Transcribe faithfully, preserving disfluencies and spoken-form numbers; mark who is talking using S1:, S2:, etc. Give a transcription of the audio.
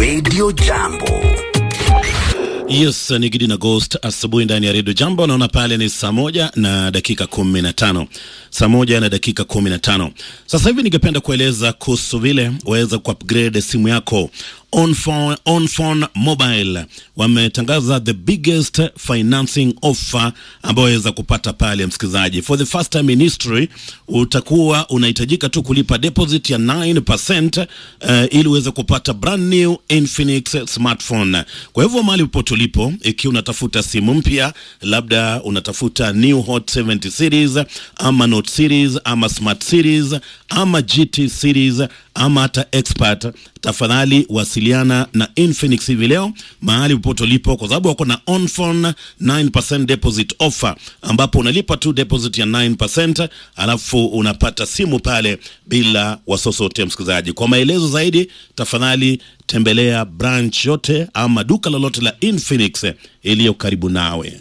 S1: Radio Jambo.
S2: Yes, ni Gidi na Ghost asubuhi ndani ya Radio Jambo. Naona pale ni saa moja na dakika kumi na tano. Saa moja na dakika kumi na tano. Sasa hivi ningependa kueleza kuhusu vile waweza ku-upgrade simu yako. On phone, on phone mobile wametangaza the biggest financing offer ambayo waweza kupata pale msikizaji. For the first time in history utakuwa unahitajika tu kulipa deposit ya nine percent uh, ili uweze kupata brand new Infinix smartphone. Kwa hivyo mahali popote ulipo, ikiwa unatafuta simu mpya, labda unatafuta new Hot seventy series ama Note series ama Smart series ama G T series ama hata Expert, tafadhali wasiliana na Infinix hivi leo mahali popote ulipo, kwa sababu wako na on phone nine percent deposit offer ambapo unalipa tu deposit ya nine percent alafu unapata simu pale bila wasosote msikizaji. Kwa maelezo zaidi tafadhali tembelea branch yote ama duka lolote la Infinix iliyo karibu nawe.